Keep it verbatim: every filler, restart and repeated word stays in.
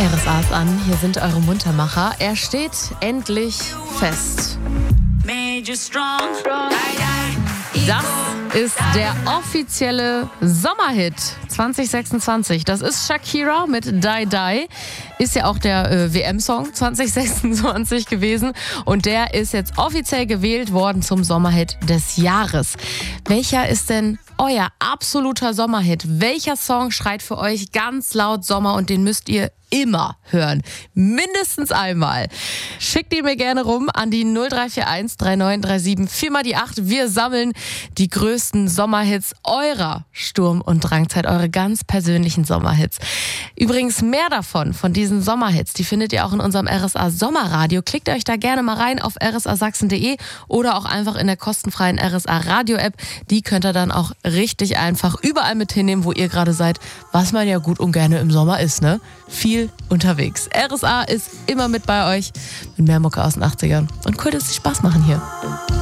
R S A ist an, hier sind eure Muntermacher. Er steht endlich fest. Das ist der offizielle Sommerhit zwanzig sechsundzwanzig. Das ist Shakira mit Die Die. Ist ja auch der äh, W M-Song zwanzig sechsundzwanzig gewesen. Und der ist jetzt offiziell gewählt worden zum Sommerhit des Jahres. Welcher ist denn euer absoluter Sommerhit? Welcher Song schreit für euch ganz laut Sommer und den müsst ihr immer hören? Mindestens einmal. Schickt ihn mir gerne rum an die null drei vier eins drei neun drei sieben vier mal die acht. Wir sammeln die größten Sommerhits eurer Sturm- und Drangzeit, eure ganz persönlichen Sommerhits. Übrigens mehr davon, von diesen Sommerhits, die findet ihr auch in unserem R S A Sommerradio. Klickt euch da gerne mal rein auf r s a sachsen punkt de oder auch einfach in der kostenfreien R S A Radio App. Die könnt ihr dann auch richtig einfach überall mit hinnehmen, wo ihr gerade seid, was man ja gut und gerne im Sommer ist, ne? Viel unterwegs. R S A ist immer mit bei euch mit mehr Mucke aus den achtzigern. Und cool, dass es Spaß machen hier.